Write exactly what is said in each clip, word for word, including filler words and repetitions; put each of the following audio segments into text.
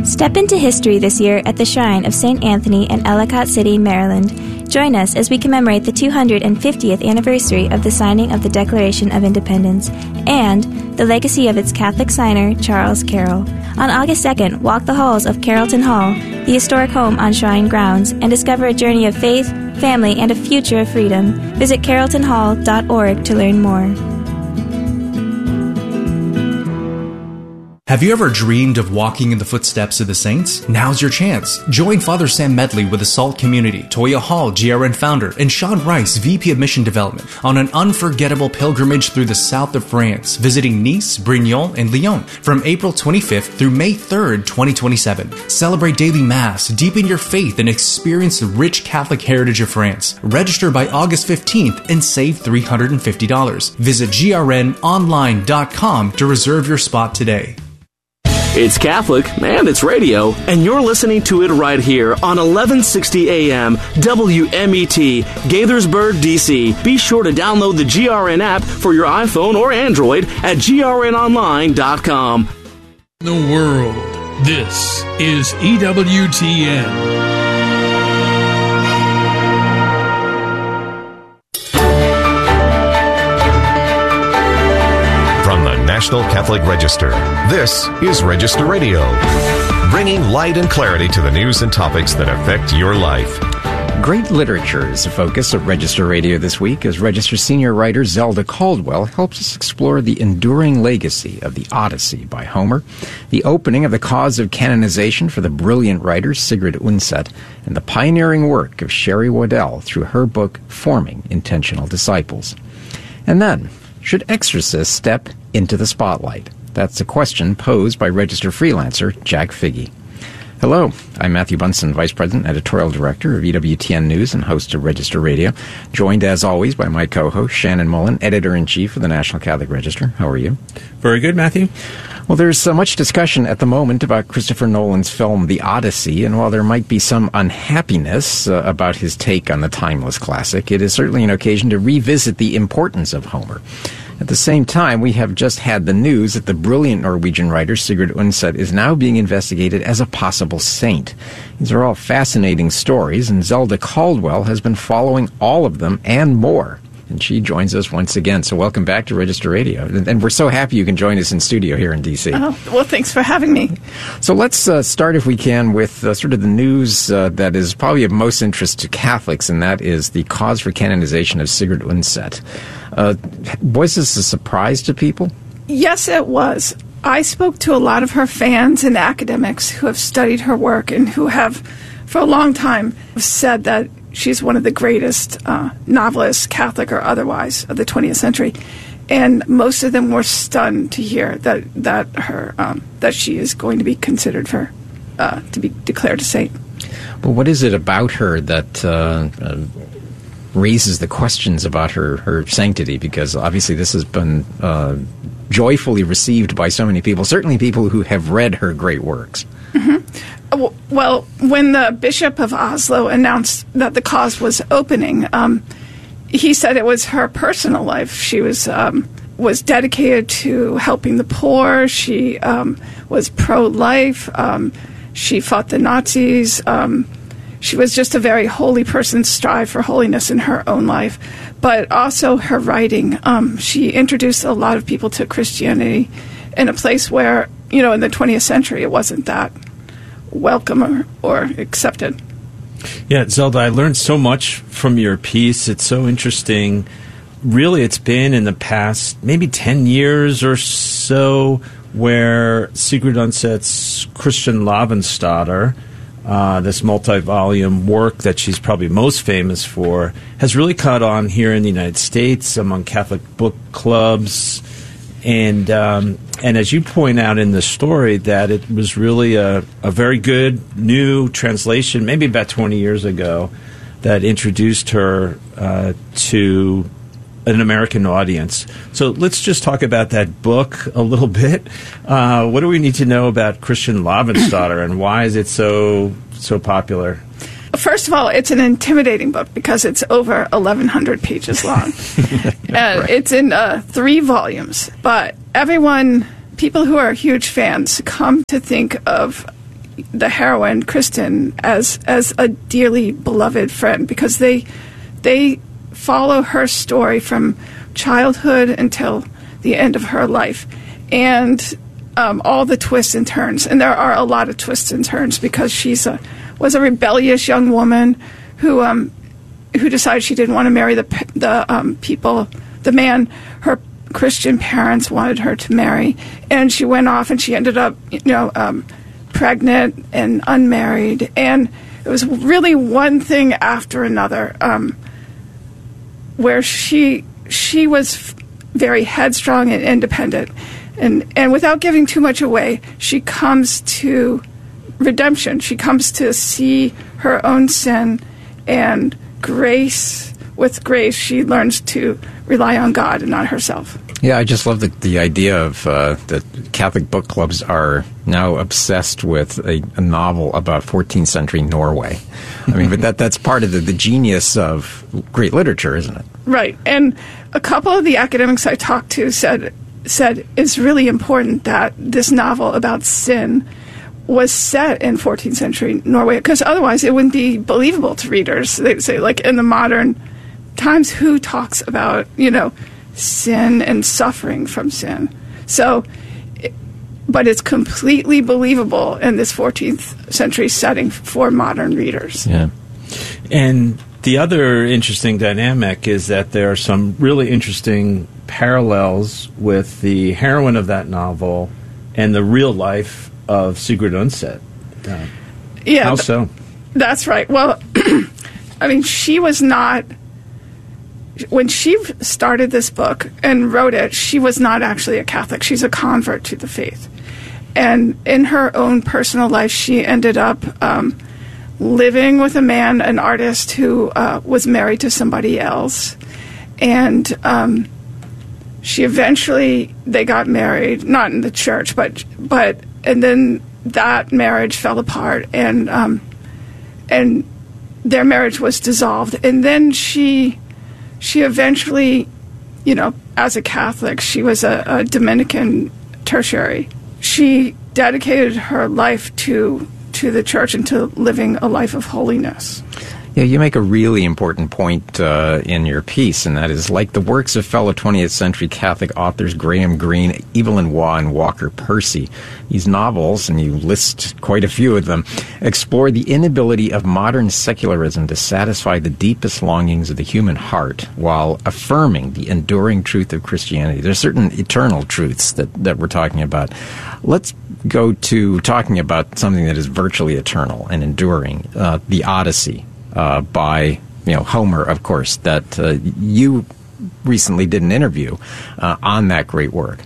Step into history this year at the Shrine of Saint Anthony in Ellicott City, Maryland. Join us as we commemorate the two hundred fiftieth anniversary of the signing of the Declaration of Independence and the legacy of its Catholic signer, Charles Carroll. On August second, walk the halls of Carrollton Hall, the historic home on Shrine grounds, and discover a journey of faith, family, and a future of freedom. Visit carrollton hall dot org to learn more. Have you ever dreamed of walking in the footsteps of the saints? Now's your chance. Join Father Sam Medley with the SALT community, Toya Hall, G R N founder, and Sean Rice, V P of Mission Development, on an unforgettable pilgrimage through the south of France, visiting Nice, Brignoles, and Lyon from April twenty-fifth through May third, twenty twenty-seven. Celebrate daily Mass, deepen your faith, and experience the rich Catholic heritage of France. Register by August fifteenth and save three hundred fifty dollars. Visit G R N online dot com to reserve your spot today. It's Catholic, and it's radio, and you're listening to it right here on eleven sixty A M W M E T, Gaithersburg, D C. Be sure to download the G R N app for your iPhone or Android at G R N online dot com. The world. This is E W T N. National Catholic Register. This is Register Radio, bringing light and clarity to the news and topics that affect your life. Great literature is the focus of Register Radio this week, as Register senior writer Zelda Caldwell helps us explore the enduring legacy of the Odyssey by Homer, the opening of the cause of canonization for the brilliant writer Sigrid Undset, and the pioneering work of Sherry Waddell through her book Forming Intentional Disciples. And then, should exorcists step into the spotlight? That's a question posed by Register freelancer Jack Figge. Hello, I'm Matthew Bunson, Vice President, Editorial Director of E W T N News and host of Register Radio, joined as always by my co-host Shannon Mullen, Editor-in-Chief of the National Catholic Register. How are you? Very good, Matthew. Well, there's so much discussion at the moment about Christopher Nolan's film The Odyssey, and while there might be some unhappiness uh, about his take on the timeless classic, it is certainly an occasion to revisit the importance of Homer. At the same time, we have just had the news that the brilliant Norwegian writer Sigrid Undset is now being investigated as a possible saint. These are all fascinating stories, and Zelda Caldwell has been following all of them and more. And she joins us once again. So welcome back to Register Radio. And we're so happy you can join us in studio here in D C. Oh, well, thanks for having me. So let's uh, start, if we can, with uh, sort of the news uh, that is probably of most interest to Catholics, and that is the cause for canonization of Sigrid Undset. Uh, was this a surprise to people? Yes, it was. I spoke to a lot of her fans and academics who have studied her work and who have, for a long time, said that she's one of the greatest uh, novelists, Catholic or otherwise, of the twentieth century. And most of them were stunned to hear that that her um, that she is going to be considered for uh, to be declared a saint. Well, what is it about her that uh, uh, raises the questions about her, her sanctity? Because obviously this has been uh, joyfully received by so many people, certainly people who have read her great works. Mm-hmm. Well, when the Bishop of Oslo announced that the cause was opening, um, he said it was her personal life. She was um, was dedicated to helping the poor. She um, was pro-life. Um, she fought the Nazis. Um, she was just a very holy person, strive for holiness in her own life. But also her writing. Um, she introduced a lot of people to Christianity in a place where, you know, in the twentieth century, it wasn't that welcome or, or accepted. Yeah, Zelda, I learned so much from your piece. It's so interesting. Really, it's been in the past maybe ten years or so where Sigrid Undset's Christian Lavensdatter, uh, this multi-volume work that she's probably most famous for, has really caught on here in the United States among Catholic book clubs. And um, and as you point out in the story, that it was really a, a very good new translation, maybe about twenty years ago, that introduced her uh, to an American audience. So let's just talk about that book a little bit. Uh, what do we need to know about Christian Lavensdatter, and why is it so so popular? First of all, it's an intimidating book because it's over eleven hundred pages long. And right. It's in uh, three volumes. But everyone, people who are huge fans, come to think of the heroine, Kristen, as as a dearly beloved friend, because they they follow her story from childhood until the end of her life, and um, all the twists and turns. And there are a lot of twists and turns because she's a was a rebellious young woman who um who decided she didn't want to marry the the um, people the man her Christian parents wanted her to marry, and she went off and she ended up you know um, pregnant and unmarried, and it was really one thing after another, um, where she she was f- very headstrong and independent, and and without giving too much away, she comes to redemption. She comes to see her own sin, and grace with grace she learns to rely on God and not herself. Yeah, I just love the, the idea of uh, that Catholic book clubs are now obsessed with a, a novel about fourteenth century Norway. I mean, but that that's part of the, the genius of great literature, isn't it? Right. And a couple of the academics I talked to said said it's really important that this novel about sin was set in fourteenth century Norway, because otherwise it wouldn't be believable to readers. They'd say, like, in the modern times, who talks about, you know, sin and suffering from sin? So, it, but it's completely believable in this fourteenth century setting for modern readers. Yeah. And the other interesting dynamic is that there are some really interesting parallels with the heroine of that novel and the real life of Sigrid Undset. Uh, yeah. How so? That's right. Well, I mean, she was not... When she started this book and wrote it, she was not actually a Catholic. She's a convert to the faith. And in her own personal life, she ended up um, living with a man, an artist, who uh, was married to somebody else. And um, she eventually, they got married, not in the church, but, but and then that marriage fell apart, and um, and their marriage was dissolved. And then she... She eventually, you know, as a Catholic, she was a, a Dominican tertiary. She dedicated her life to to the church and to living a life of holiness. Yeah, you make a really important point uh, in your piece, and that is, like the works of fellow twentieth century Catholic authors Graham Greene, Evelyn Waugh, and Walker Percy, these novels, and you list quite a few of them, explore the inability of modern secularism to satisfy the deepest longings of the human heart while affirming the enduring truth of Christianity. There's certain eternal truths that, that we're talking about. Let's go to talking about something that is virtually eternal and enduring, uh, the Odyssey. Uh, by, you know, Homer, of course, that uh, you recently did an interview uh, on that great work.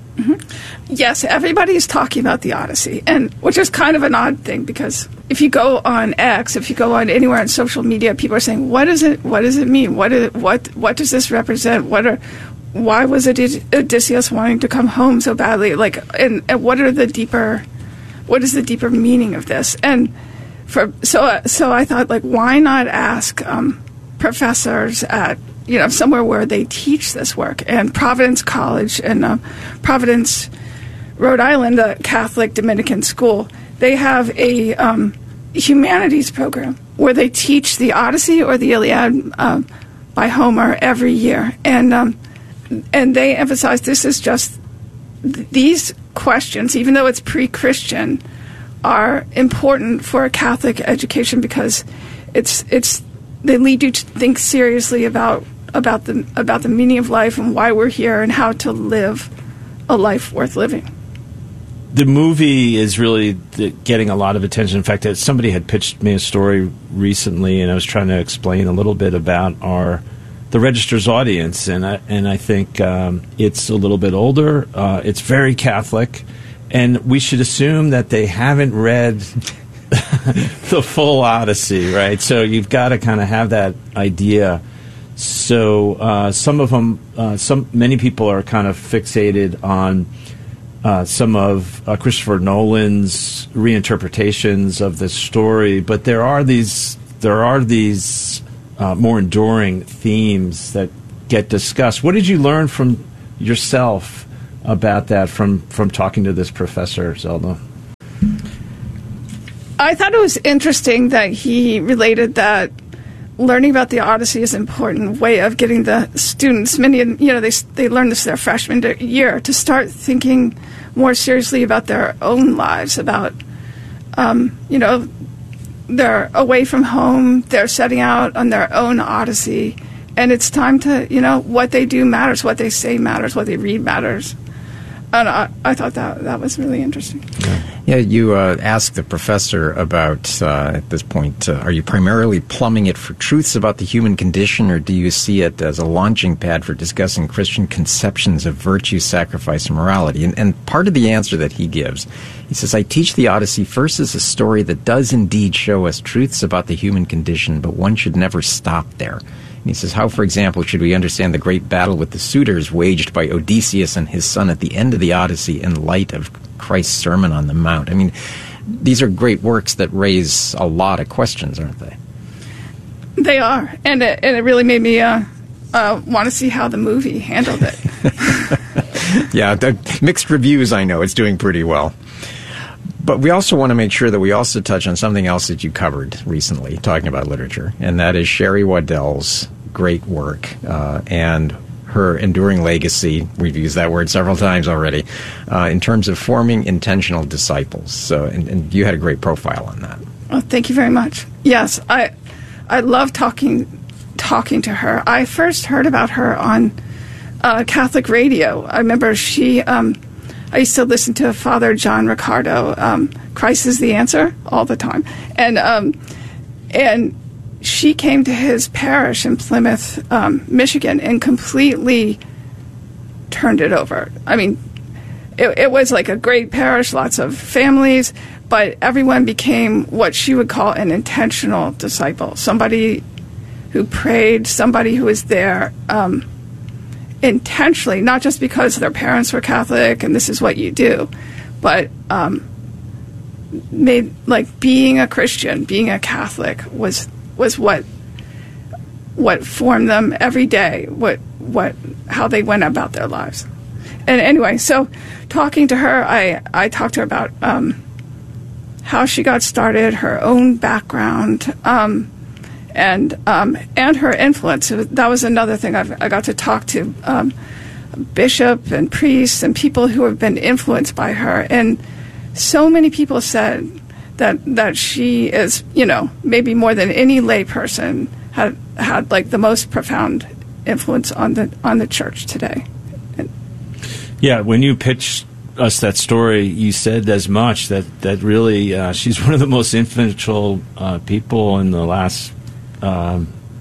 Mm-hmm. Yes, everybody's talking about the Odyssey, and which is kind of an odd thing, because if you go on X, if you go on anywhere on social media, people are saying, "What is it? What does it mean? What is it, what what does this represent? What are why was Od- Odysseus wanting to come home so badly? Like, and, and what are the deeper, what is the deeper meaning of this?" And For, so, uh, so I thought, like, why not ask um, professors at, you know, somewhere where they teach this work? And Providence College in uh, Providence, Rhode Island, a Catholic Dominican school, they have a um, humanities program where they teach the Odyssey or the Iliad uh, by Homer every year, and um, and they emphasize this is just th- these questions, even though it's pre-Christian, are important for a Catholic education, because it's it's they lead you to think seriously about about the about the meaning of life and why we're here and how to live a life worth living. The movie is really getting a lot of attention. In fact, somebody had pitched me a story recently, and I was trying to explain a little bit about our the Register's audience, and I, and I think um, it's a little bit older. Uh, it's very Catholic. And we should assume that they haven't read the full Odyssey, right? So you've got to kind of have that idea. So uh, some of them, uh, some many people are kind of fixated on uh, some of uh, Christopher Nolan's reinterpretations of this story, but there are these there are these uh, more enduring themes that get discussed. What did you learn from yourself about that from, from talking to this professor, Zelda? I thought it was interesting that he related that learning about the Odyssey is an important way of getting the students, many, you know, they they learn this their freshman year, to start thinking more seriously about their own lives, about, um, you know, they're away from home, they're setting out on their own Odyssey, and it's time to, you know, what they do matters, what they say matters, what they read matters. And I, I thought that that was really interesting. Yeah, yeah you uh, asked the professor about, uh, at this point, uh, are you primarily plumbing it for truths about the human condition, or do you see it as a launching pad for discussing Christian conceptions of virtue, sacrifice, and morality? And, and part of the answer that he gives, he says, I teach the Odyssey first as a story that does indeed show us truths about the human condition, but one should never stop there. He says, how, for example, should we understand the great battle with the suitors waged by Odysseus and his son at the end of the Odyssey in light of Christ's Sermon on the Mount? I mean, these are great works that raise a lot of questions, aren't they? They are, and it, and it really made me uh, uh, want to see how the movie handled it. Yeah, the mixed reviews, I know. It's doing pretty well. But we also want to make sure that we also touch on something else that you covered recently, talking about literature, and that is Sherry Waddell's great work uh, and her enduring legacy. We've used that word several times already, uh, in terms of forming intentional disciples. So, and, and you had a great profile on that. Oh, thank you very much. Yes, I I love talking talking to her. I first heard about her on uh, Catholic radio. I remember she... Um, I used to listen to Father John Ricardo, um, Christ is the Answer, all the time. And um, and she came to his parish in Plymouth, um, Michigan, and completely turned it over. I mean, it, it was like a great parish, lots of families, but everyone became what she would call an intentional disciple, somebody who prayed, somebody who was there um intentionally, not just because their parents were Catholic and this is what you do, but um, made like being a Christian, being a Catholic was was what what formed them every day, what what how they went about their lives. And anyway, so talking to her, I I talked to her about um, how she got started, her own background. Um, And um, and her influence. That was another thing. I've, I got to talk to um, bishop and priests and people who have been influenced by her. And so many people said that that she is, you know, maybe more than any lay person, had had like the most profound influence on the on the church today. And yeah, when you pitched us that story, you said as much that that really uh, she's one of the most influential uh, people in the last Um,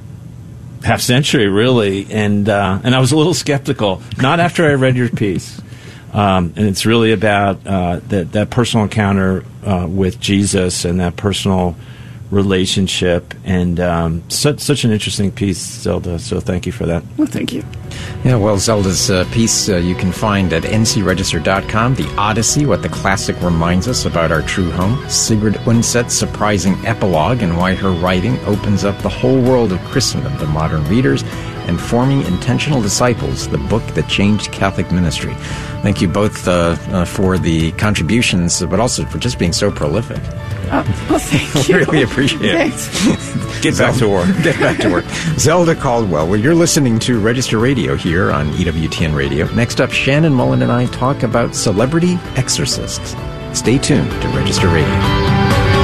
half century, really, and uh, and I was a little skeptical. Not after I read your piece, um, and it's really about uh, that that personal encounter uh, with Jesus and that personal relationship, and um, such such an interesting piece, Zelda. So thank you for that. Well, thank you. Yeah, well, Zelda's uh, piece uh, you can find at n c register dot com, The Odyssey, What the Classic Reminds Us About Our True Home, Sigrid Undset's surprising epilogue and why her writing opens up the whole world of Christendom to modern readers, and Forming Intentional Disciples, the book that changed Catholic ministry. Thank you both uh, uh, for the contributions, but also for just being so prolific. Oh, well, thank you. Really appreciate it. Thanks. Get back to work. Get back to work. Zelda Caldwell. Well, you're listening to Register Radio here on E W T N Radio. Next up, Shannon Mullen and I talk about celebrity exorcists. Stay tuned to Register Radio.